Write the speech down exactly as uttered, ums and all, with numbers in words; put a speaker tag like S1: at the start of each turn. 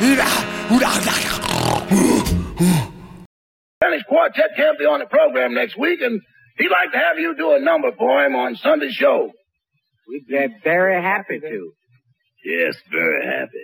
S1: Spanish Quartet can't be on the program next week, and he'd like to have you do a number for him on Sunday's show.
S2: We'd be very happy to.
S1: Yes, very happy.